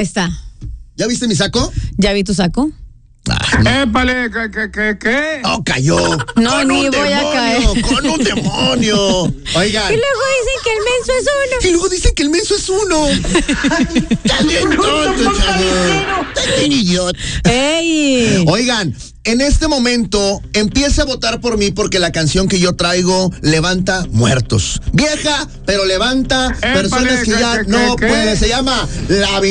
Ahí está. ¿Ya viste mi saco? ¿Ya vi tu saco? ¡Épale! ¿Qué? No, cayó. No, Con ni un voy a demonio, caer. Con un demonio. Oigan. Y luego dicen que el menso es uno. Y luego dicen que el menso es uno. Estás bien tonto, chavo. Estás bien idiota. ¡Ey! Oigan, en este momento empiece a votar por mí porque la canción que yo traigo levanta muertos. Vieja, pero levanta personas que ya no pueden. Se llama La